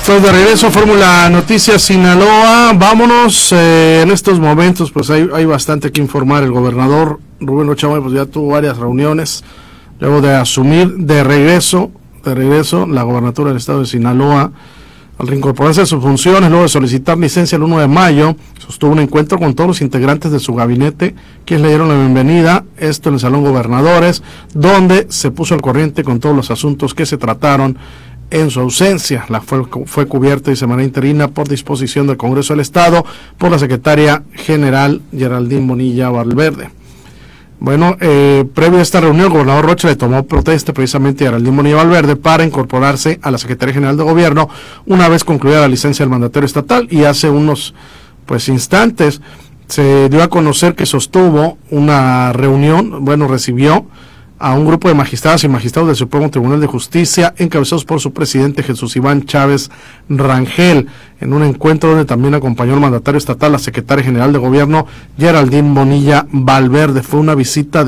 Pues de regreso a Fórmula Noticias Sinaloa, vámonos. En estos momentos pues hay bastante que informar. El gobernador Rubén Rocha Moya pues ya tuvo varias reuniones luego de asumir de regreso la gobernatura del estado de Sinaloa. Al reincorporarse a sus funciones, luego de solicitar licencia el 1 de mayo, sostuvo un encuentro con todos los integrantes de su gabinete, quienes le dieron la bienvenida, esto en el Salón Gobernadores, donde se puso al corriente con todos los asuntos que se trataron en su ausencia. Fue cubierta y de manera interina por disposición del Congreso del Estado por la secretaria general Geraldine Bonilla Valverde. Bueno, previo a esta reunión, el gobernador Rocha le tomó protesta precisamente a Geraldine Bonilla Valverde para incorporarse a la Secretaría General de Gobierno una vez concluida la licencia del mandatario estatal, y hace unos instantes se dio a conocer que sostuvo una reunión, recibió a un grupo de magistradas y magistrados del Supremo Tribunal de Justicia, encabezados por su presidente Jesús Iván Chávez Rangel, en un encuentro donde también acompañó el mandatario estatal, la secretaria general de Gobierno Geraldine Bonilla Valverde. Fue una visita